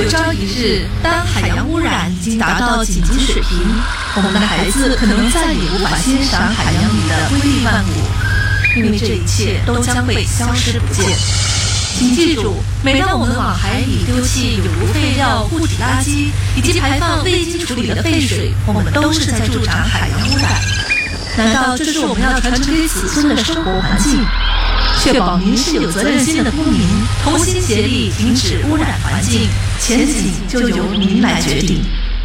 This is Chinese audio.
有朝一日，当海洋污染已经达到紧急水平，我们的孩子可能再也无法欣赏海洋里的瑰丽万物，因为这一切都将会消失不见。请记住，每当我们往海里丢弃有毒废料、固体垃圾以及排放未经处理的废水，我们都是在助长海洋污染。难道这是我们要传承给子孙的生活环境？确保您是有责任心的公民，同心协力停止污染环境，前景就由您来决定。